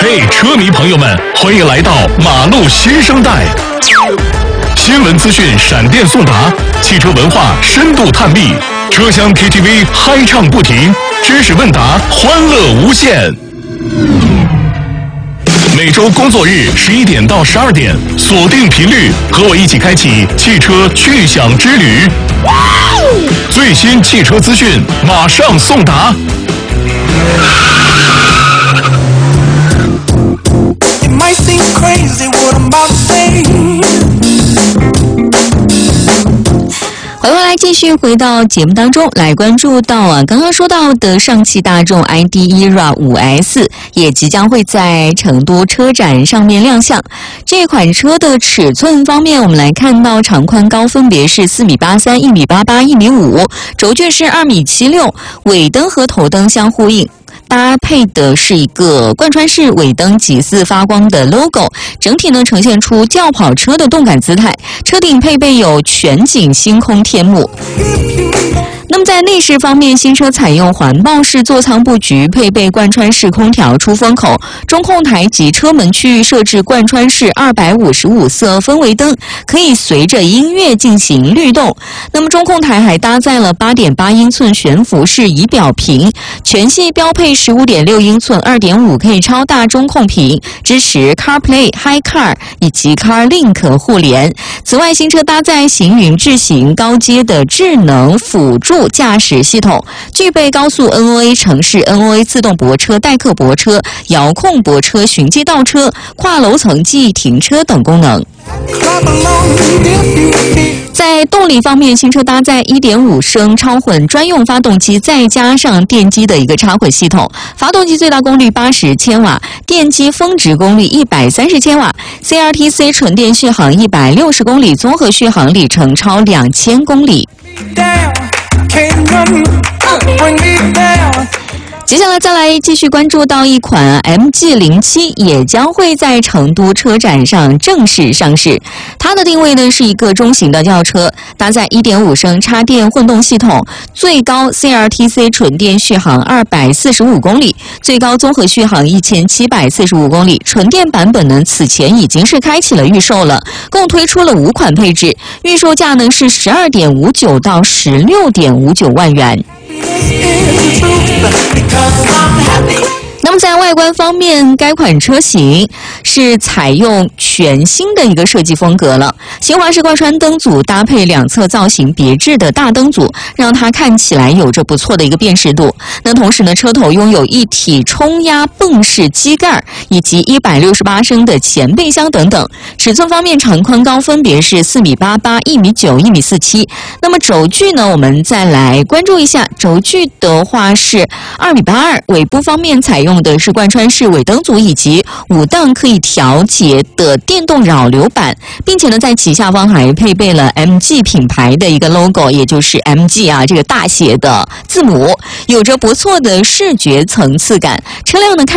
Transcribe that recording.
嘿，车迷朋友们，欢迎来到马路新生代。新闻资讯闪电送达，汽车文化深度探秘，车厢 KTV 嗨唱不停，知识问答欢乐无限。每周工作日11点到12点，锁定频率，和我一起开启汽车趣享之旅。最新汽车资讯马上送达。 回来继续回到节目当中来关注到刚刚说到的上汽大众 ID ERA 5S 也即将会在成都车展上面亮相。这款车的尺寸方面，我们来看到长宽高分别是4.83米、1.88米、1.5米，轴距是2.76米，尾灯和头灯相呼应。搭配的是一个贯穿式尾灯极似发光的 logo， 整体呢呈现出轿跑车的动感姿态。车顶配备有全景星空天幕。那么在内饰方面，新车采用环抱式座舱布局，配备贯穿式空调出风口，中控台及车门区域设置贯穿式255色氛围灯，可以随着音乐进行律动。那么中控台还搭载了 8.8 英寸悬浮式仪表屏，全系标配 15.6 英寸 2.5K 超大中控屏，支持 CarPlay、HiCar 以及 CarLink 互联。此外，新车搭载行云智行高阶的智能辅助驾驶系统，具备高速 NOA 城市 NOA 自动泊车、代客泊车、遥控泊车、循迹倒车、跨楼层记忆停车等功能。在动力方面，新车搭载 1.5 升超混专用发动机，再加上电机的一个插混系统，发动机最大功率80千瓦，电机峰值功率130千瓦， CRTC 纯电续航160公里，综合续航里程超2000公里。接下来再来继续关注到一款 MG07 也将会在成都车展上正式上市。它的定位呢是一个中型的轿车，搭载 1.5 升插电混动系统，最高 CRTC 纯电续航245公里，最高综合续航1745公里。纯电版本呢此前已经是开启了预售了，共推出了5款配置，预售价呢是 12.59 到 16.59 万元。那么在外观方面，该款车型是采用全新的一个设计风格了。新华式贯穿灯组搭配两侧造型别致的大灯组，让它看起来有着不错的一个辨识度。那同时呢，车头拥有一体冲压泵式机盖以及168升的前备箱等等。尺寸方面，长宽高分别是4.88米、1.9米、1.47米。那么轴距呢，我们再来关注一下，轴距的话是2.82米。尾部方面采用的是贯穿式尾灯组以及5档可以调节的电动扰流板，并且呢在其下方还配备了 MG 品牌的一个 logo， 也就是 MG 这个大写的字母，有着不错的视觉层次感。车辆呢